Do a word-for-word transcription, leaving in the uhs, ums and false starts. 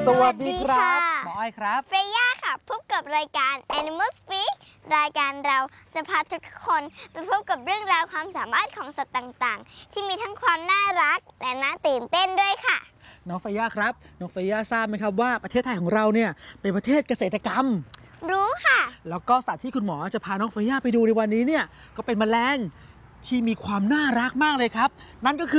สวัสดีครับหมออ้อยครับเฟย่าค่ะพบกับรายการ Animal Speak รายการเราจะพาทุกคนไปพบกับเรื่องราวความสามารถของสัตว์ต่างๆที่มีทั้งความน่ารักและน่าตื่นเต้นด้วยค่ะน้องเฟย่าครับน้องเฟย่าทราบไหมครับว่าประเทศไทยของเราเนี่ยเป็นประเทศเกษตรกรรมรู้ค่ะแล้วก็สัตว์ที่คุณหมอจะพาน้องเฟย่าไปดูในวันนี้เนี่ยก็เป็นแมลงที่มีความน่ารักมากเลยครับนั่นก็คือ